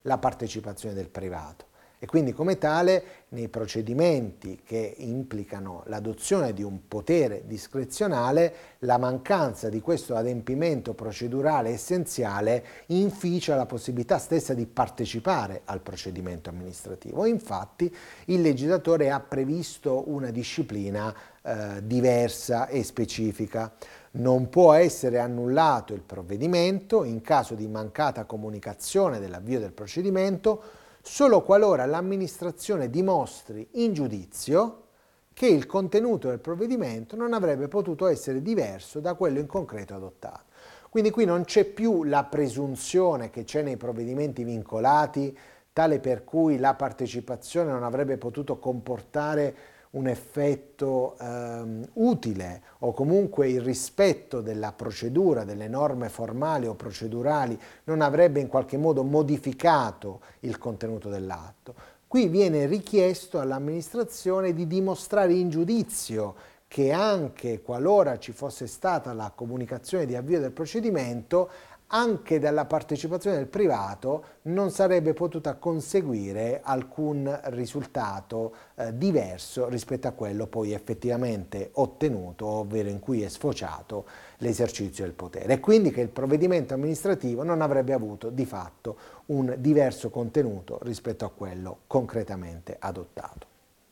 la partecipazione del privato. E quindi come tale nei procedimenti che implicano l'adozione di un potere discrezionale la mancanza di questo adempimento procedurale essenziale inficia la possibilità stessa di partecipare al procedimento amministrativo. Infatti il legislatore ha previsto una disciplina diversa e specifica. Non può essere annullato il provvedimento in caso di mancata comunicazione dell'avvio del procedimento solo qualora l'amministrazione dimostri in giudizio che il contenuto del provvedimento non avrebbe potuto essere diverso da quello in concreto adottato. Quindi qui non c'è più la presunzione che c'è nei provvedimenti vincolati, tale per cui la partecipazione non avrebbe potuto comportare un effetto utile o comunque il rispetto della procedura, delle norme formali o procedurali non avrebbe in qualche modo modificato il contenuto dell'atto. Qui viene richiesto all'amministrazione di dimostrare in giudizio che anche qualora ci fosse stata la comunicazione di avvio del procedimento, anche dalla partecipazione del privato non sarebbe potuta conseguire alcun risultato diverso rispetto a quello poi effettivamente ottenuto, ovvero in cui è sfociato l'esercizio del potere. E quindi che il provvedimento amministrativo non avrebbe avuto di fatto un diverso contenuto rispetto a quello concretamente adottato.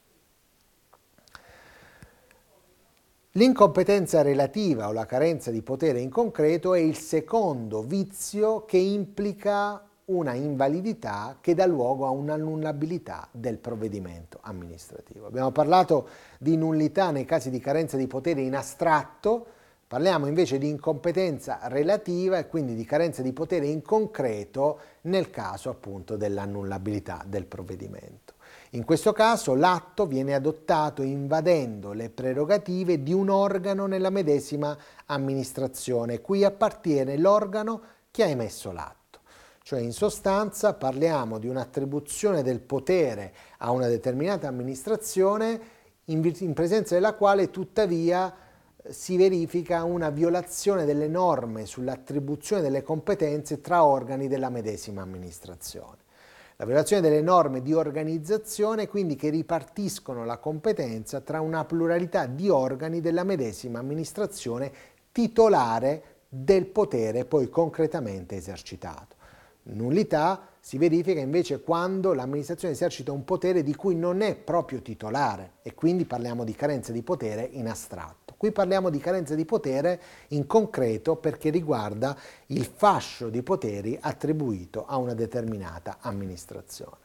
L'incompetenza relativa o la carenza di potere in concreto è il secondo vizio che implica una invalidità che dà luogo a un'annullabilità del provvedimento amministrativo. Abbiamo parlato di nullità nei casi di carenza di potere in astratto, parliamo invece di incompetenza relativa e quindi di carenza di potere in concreto nel caso appunto dell'annullabilità del provvedimento. In questo caso l'atto viene adottato invadendo le prerogative di un organo nella medesima amministrazione, cui appartiene l'organo che ha emesso l'atto. Cioè in sostanza parliamo di un'attribuzione del potere a una determinata amministrazione in presenza della quale tuttavia si verifica una violazione delle norme sull'attribuzione delle competenze tra organi della medesima amministrazione. La violazione delle norme di organizzazione, quindi, che ripartiscono la competenza tra una pluralità di organi della medesima amministrazione titolare del potere poi concretamente esercitato. Nullità si verifica invece quando l'amministrazione esercita un potere di cui non è proprio titolare e quindi parliamo di carenza di potere in astratto. Qui parliamo di carenza di potere in concreto perché riguarda il fascio di poteri attribuito a una determinata amministrazione.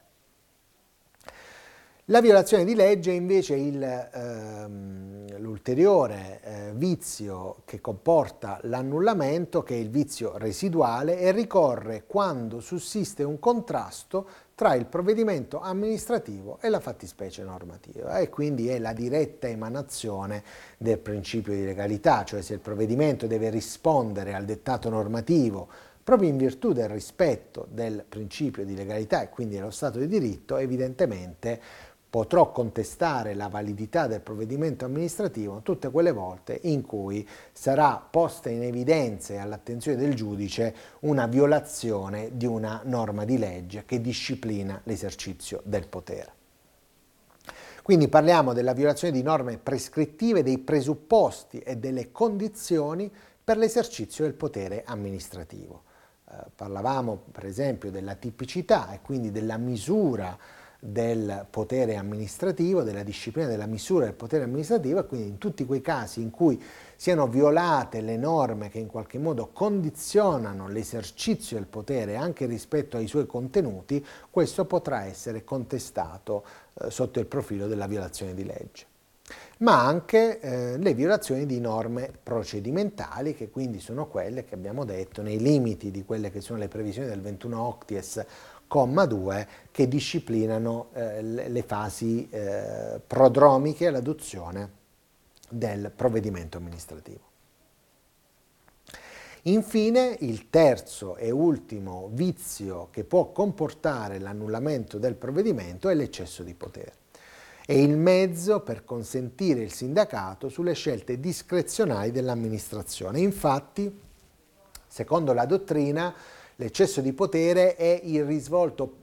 La violazione di legge è invece l'ulteriore vizio che comporta l'annullamento, che è il vizio residuale, e ricorre quando sussiste un contrasto tra il provvedimento amministrativo e la fattispecie normativa e quindi è la diretta emanazione del principio di legalità, cioè se il provvedimento deve rispondere al dettato normativo proprio in virtù del rispetto del principio di legalità e quindi dello Stato di diritto, evidentemente potrò contestare la validità del provvedimento amministrativo tutte quelle volte in cui sarà posta in evidenza e all'attenzione del giudice una violazione di una norma di legge che disciplina l'esercizio del potere. Quindi parliamo della violazione di norme prescrittive, dei presupposti e delle condizioni per l'esercizio del potere amministrativo. Parlavamo per esempio della tipicità e quindi della misura del potere amministrativo, della disciplina della misura del potere amministrativo e quindi in tutti quei casi in cui siano violate le norme che in qualche modo condizionano l'esercizio del potere anche rispetto ai suoi contenuti, questo potrà essere contestato sotto il profilo della violazione di legge. Ma anche le violazioni di norme procedimentali, che quindi sono quelle che abbiamo detto nei limiti di quelle che sono le previsioni del 21 Octies, comma 2, che disciplinano le fasi prodromiche all'adozione del provvedimento amministrativo. Infine, il terzo e ultimo vizio che può comportare l'annullamento del provvedimento è l'eccesso di potere. È il mezzo per consentire il sindacato sulle scelte discrezionali dell'amministrazione. Infatti, secondo la dottrina, L'eccesso di potere è il risvolto